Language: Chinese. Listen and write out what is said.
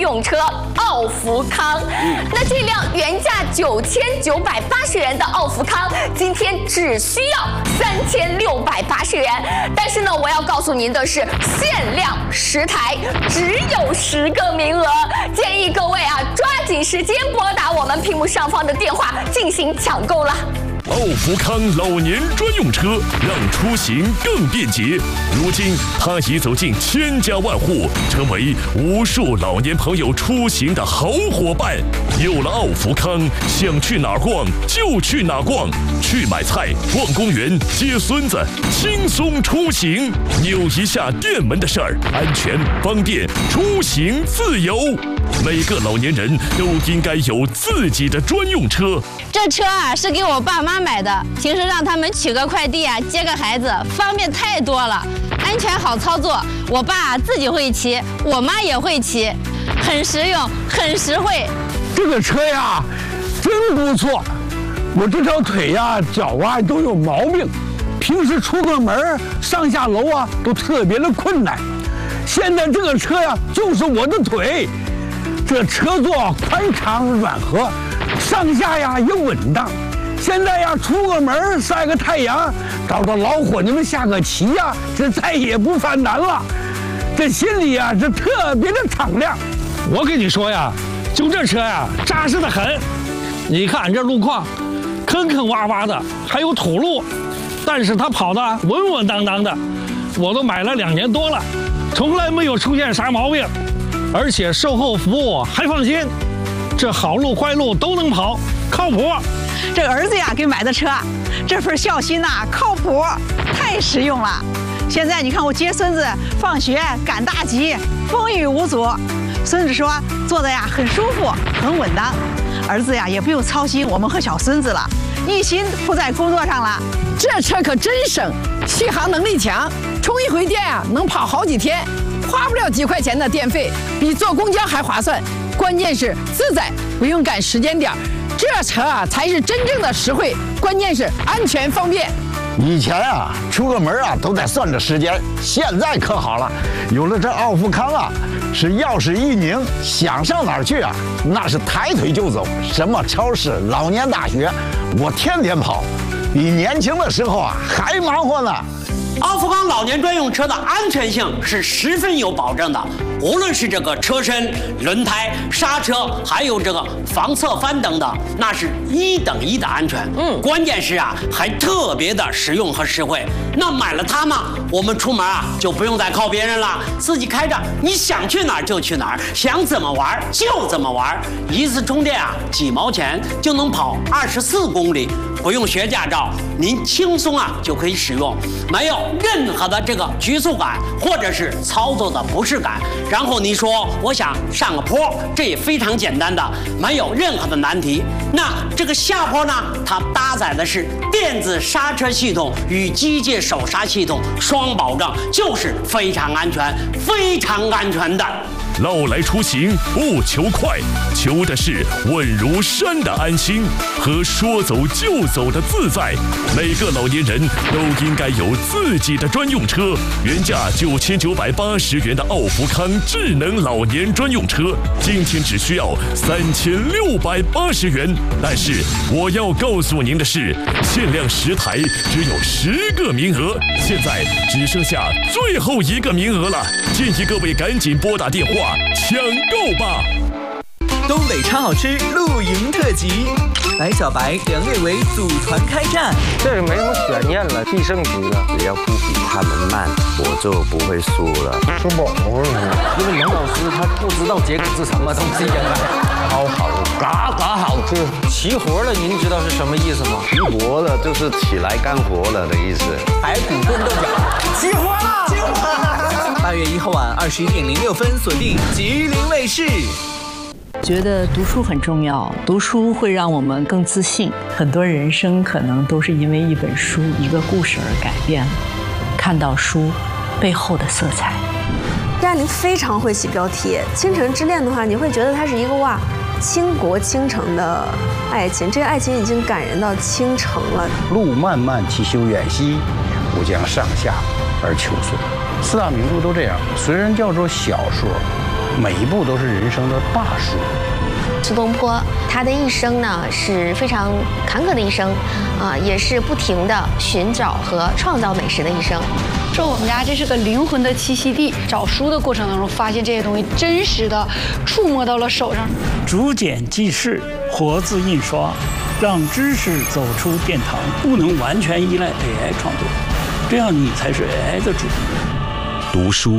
用车奥福康。那这辆原价9980元的奥福康，今天只需要3680元。但是呢，我要告诉您的是，限量10台，只有10个名额，建议各位抓紧时间拨打我们屏幕上方的电话进行抢购了。 奥福康老年专用车让出行更便捷。如今，它已走进千家万户，成为无数老年朋友出行的好伙伴。有了奥福康，想去哪儿逛就去哪儿逛，去买菜、逛公园、接孙子，轻松出行。扭一下电门的事儿，安全、方便，出行自由。每个老年人都应该有自己的专用车。 这车是给我爸妈买的，平时让他们取个快递接个孩子，方便太多了，安全好操作。我爸自己会骑，我妈也会骑，很实用，很实惠。 这个车真不错。我这条腿脚都有毛病，平时出个门上下楼都特别的困难。现在这个车就是我的腿。这车座宽敞软和，上下也稳当。现在出个门晒个太阳，找到老伙计们下个棋这再也不犯难了。这心里是特别的敞亮。 我跟你说就这车扎实的很。你看这路况，坑坑洼洼的，还有土路，但是它跑的稳稳当当的。我都买了2年多了，从来没有出现啥毛病。而且售后服务还放心，这好路坏路都能跑，靠谱。 这儿子给买的车，这份孝心靠谱，太实用了。现在你看我接孙子放学赶大集，风雨无阻。孙子说坐得很舒服，很稳当。儿子也不用操心我们和小孙子了，一心扑在工作上了。 这车可真省，续航能力强，充一回电能跑好几天。花不了几块钱的电费，比坐公交还划算。关键是自在，不用赶时间点。这车才是真正的实惠，关键是安全方便。 以前出个门都得算着时间，现在可好了，有了这奥福康是钥匙一拧，想上哪儿去那是抬腿就走。什么超市、老年大学，我天天跑，比年轻的时候还忙活呢。 奥福康老年专用车的安全性是十分有保证的，无论是这个车身、轮胎、刹车，还有这个防侧翻等等，那是1等1的安全。关键是还特别的实用和实惠。那买了它嘛，我们出门就不用再靠别人了，自己开着，你想去哪儿就去哪儿，想怎么玩就怎么玩。一次充电几毛钱就能跑24公里。不用学驾照，您轻松就可以使用，没有任何的这个局促感或者是操作的不适感。然后你说我想上个坡，这也非常简单的，没有任何的难题。那这个下坡呢，它搭载的是电子刹车系统与机械手刹系统双保证，就是非常安全、非常安全的。 老来出行不求快，求的是稳如山的安心和说走就走的自在。每个老年人都应该有自己的专用车。原价9980元的奥福康智能老年专用车，今天只需要3680元。但是我要告诉您的是，限量10台，只有10个名额，现在只剩下最后1个名额了，建议各位赶紧拨打电话抢购吧！ 东北超好吃露营特辑，白小白、梁烈伟组团开战。 这个没什么悬念了，必胜局了。只要不比他们慢，我就不会输了。 吃饱了， 因为梁老师他不知道结果是什么东西呀。超好，嘎嘎好吃。齐活了，您知道是什么意思吗？ 齐活了就是起来干活了的意思。 排骨炖豆角， 齐活了，齐活了。 8月1号晚21:06锁定吉林卫视。 觉得读书很重要，读书会让我们更自信。很多人生可能都是因为一本书、一个故事而改变了。看到书背后的色彩。 张爱玲非常会起标题，《倾城之恋》的话，你会觉得它是一个倾国倾城的爱情，这个爱情已经感人到倾城了。 路漫漫其修远兮，吾将上下而求索。4大名著都这样，虽然叫做小说， 每一步都是人生的大书。 苏东坡他的一生呢是非常坎坷的一生，也是不停的寻找和创造美食的一生。 说我们家这是个灵魂的栖息地，找书的过程当中发现这些东西真实的触摸到了手上。 竹简记事，活字印刷，让知识走出殿堂，不能完全依赖 AI 创作，这样你才是 AI 的主人。 读书